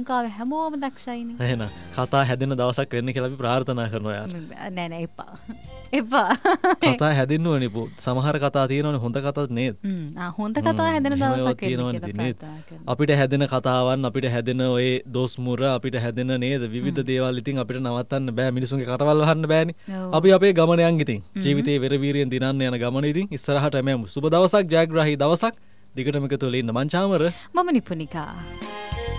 ලංකාවේ හැමෝම දක්ෂයිනේ. එහෙනම් කතා හැදෙන දවසක් වෙන්න කියලා අපි ප්‍රාර්ථනා කරනවා යාර. නෑ එපා. එපා. කතා හැදෙන්න ඕනේ පො. සමහර කතා තියෙනවනේ හොඳ කතාත් නේද? හොඳ කතා හැදෙන දවසක් අපිට හැදෙන කතාවන් අපිට හැදෙන ඔය දොස් මුර අපිට හැදෙන නේද විවිධ දේවල් ඉතින් අපිට නවත්තන්න බෑ මිනිසුන්ගේ කටවල් වහන්න බෑනේ. අපි අපේ ගමන යන් ඉතින් ජීවිතේ වෙරවීරියෙන් දිනන්න යන ගමන ඉතින් ඉස්සරහට යමු. සුබ දවසක් ජයග්‍රාහී දවසක්. දිගටම එකතු වෙලා ඉන්න මං චාමර මම නිපුනිකා